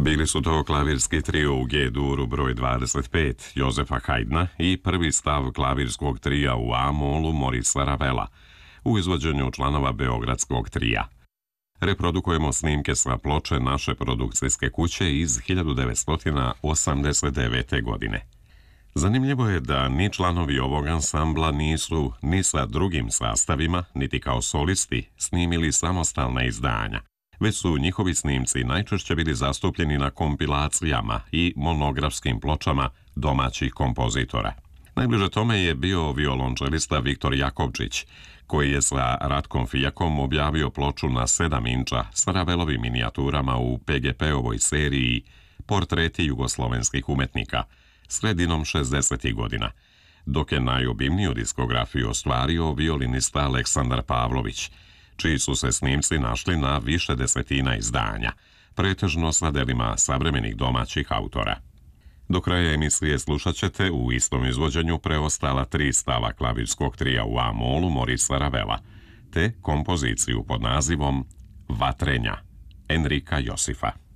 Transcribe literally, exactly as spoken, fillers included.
Bili su to klavirski trio u G-duru broj dvadeset pet Jozefa Haydna i prvi stav klavirskog trija u A-molu Morisa Ravela u izvođenju članova beogradskog trija. Reprodukujemo snimke sa ploče naše produkcijske kuće iz hiljadu devetsto osamdeset devete. godine. Zanimljivo je da ni članovi ovog ansambla nisu ni sa drugim sastavima, niti kao solisti snimili samostalna izdanja, već su njihovi snimci najčešće bili zastupljeni na kompilacijama i monografskim pločama domaćih kompozitora. Najbliže tome je bio violončelista Viktor Jakovčić, koji je sa Ratkom Fijakom objavio ploču na sedam inča sa Ravelovim minijaturama u P G P-ovoj seriji Portreti jugoslovenskih umetnika sredinom šezdesetih godina, dok je najobimniju diskografiju ostvario violinista Aleksandar Pavlović, čiji su se snimci našli na više desetina izdanja, pretežno sa delima savremenih domaćih autora. Do kraja emisije slušat ćete u istom izvođenju preostala tri stava klavirskog trija u A-molu Morisa Ravela, te kompoziciju pod nazivom Vatrenja Enrika Josifa.